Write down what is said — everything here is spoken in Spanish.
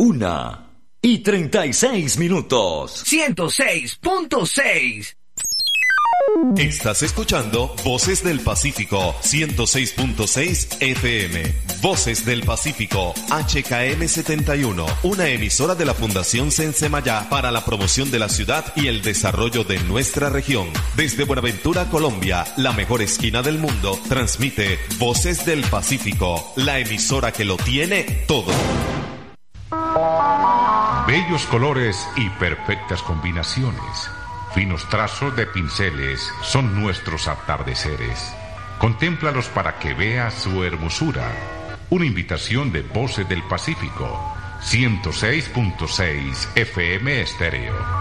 1:36. 106.6. Estás escuchando Voces del Pacífico, 106.6 FM. Voces del Pacífico, HKM 71, una emisora de la Fundación Sensemayá para la promoción de la ciudad y el desarrollo de nuestra región. Desde Buenaventura, Colombia, la mejor esquina del mundo, transmite Voces del Pacífico, la emisora que lo tiene todo. Bellos colores y perfectas combinaciones. Finos trazos de pinceles son nuestros atardeceres. Contémplalos para que veas su hermosura. Una invitación de Voces del Pacífico, 106.6 FM Estéreo.